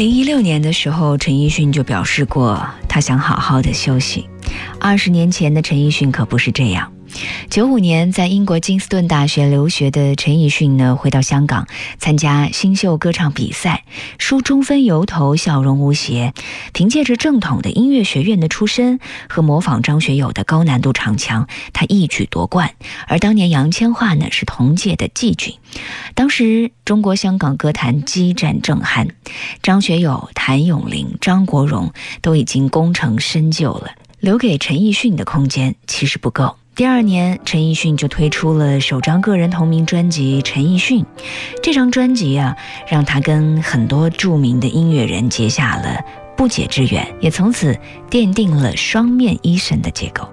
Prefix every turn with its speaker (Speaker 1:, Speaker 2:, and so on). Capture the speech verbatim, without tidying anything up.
Speaker 1: 零一六年的时候，陈奕迅就表示过，他想好好的休息。二十年前的陈奕迅可不是这样。九五年在英国金斯顿大学留学的陈奕迅呢，回到香港参加新秀歌唱比赛，梳中分油头，笑容无邪。凭借着正统的音乐学院的出身和模仿张学友的高难度唱腔，他一举夺冠。而当年杨千嬅呢是同届的季军。当时中国香港歌坛激战正酣，张学友、谭咏麟、张国荣都已经功成身就了，留给陈奕迅的空间其实不够。第二年，陈奕迅就推出了首张个人同名专辑《陈奕迅》。这张专辑啊，让他跟很多著名的音乐人结下了不解之缘，也从此奠定了双面一生的结构。